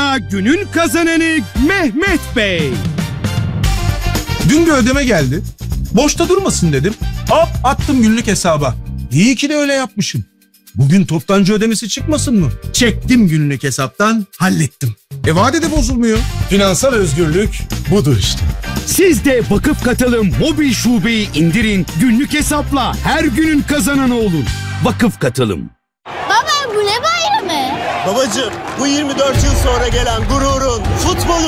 adına günün kazananı Mehmet Bey. Dün bir ödeme geldi. Boşta durmasın dedim. Hop attım günlük hesaba. İyi ki de öyle yapmışım. Bugün toptancı ödemesi çıkmasın mı? Çektim günlük hesaptan, hallettim. Vade de bozulmuyor. Finansal özgürlük budur işte. Siz de Vakıf Katılım mobil şubeyi indirin, günlük hesapla her günün kazananı olun. Vakıf Katılım. Baba bu ne bayramı? Babacığım bu 24 yıl sonra gelen gururun, futbolun